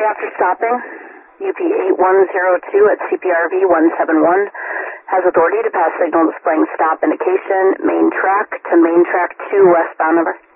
Shortly after stopping, UP8102 at CPRV 171 has authority to pass signal displaying stop indication, main track to main track 2 westbound, over.